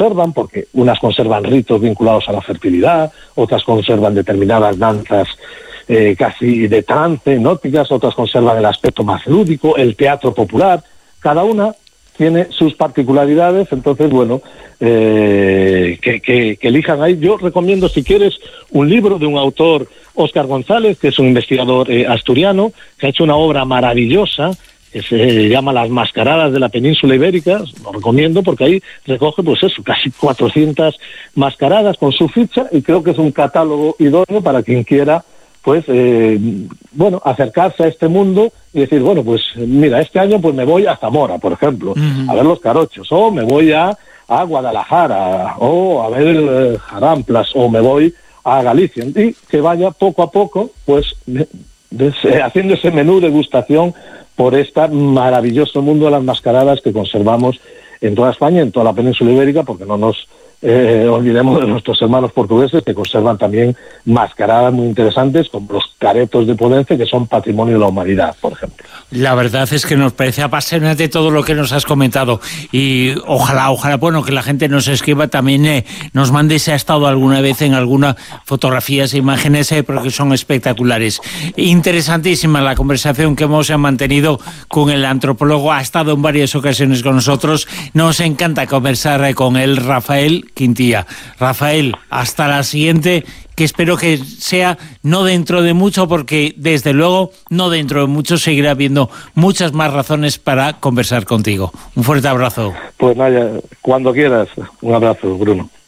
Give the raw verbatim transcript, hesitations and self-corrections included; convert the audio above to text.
conservan, porque unas conservan ritos vinculados a la fertilidad, otras conservan determinadas danzas eh, casi de trance, hipnóticas, otras conservan el aspecto más lúdico, el teatro popular. Cada una tiene sus particularidades, entonces, bueno, eh, que, que, que elijan ahí. Yo recomiendo, si quieres, un libro de un autor, Óscar González, que es un investigador eh, asturiano, que ha hecho una obra maravillosa, que se llama Las Mascaradas de la Península Ibérica. Lo recomiendo porque ahí recoge, pues eso, casi cuatrocientas mascaradas con su ficha, y creo que es un catálogo idóneo para quien quiera, pues, eh, bueno, acercarse a este mundo y decir, bueno, pues mira, este año pues me voy a Zamora, por ejemplo, uh-huh. a ver los carochos, o me voy a, a Guadalajara, o a ver eh, Jaramplas, o me voy a Galicia, y que vaya poco a poco, pues, de, de, haciendo ese menú de degustación por este maravilloso mundo de las mascaradas que conservamos en toda España, en toda la península ibérica, porque no nos eh, olvidemos de nuestros hermanos portugueses, que conservan también mascaradas muy interesantes, como los caretos de Podense, que son patrimonio de la humanidad, por ejemplo. La verdad es que nos parece apasionante todo lo que nos has comentado, y ojalá, ojalá, bueno, que la gente nos escriba también, eh, nos mande si ha estado alguna vez en alguna fotografías e imágenes, eh, porque son espectaculares. Interesantísima la conversación que hemos mantenido con el antropólogo, ha estado en varias ocasiones con nosotros, nos encanta conversar eh, con él, Rafael Quintilla. Rafael, hasta la siguiente, que espero que sea no dentro de mucho, porque desde luego no dentro de mucho seguirá habiendo muchas más razones para conversar contigo. Un fuerte abrazo. Pues nada, cuando quieras. Un abrazo, Bruno.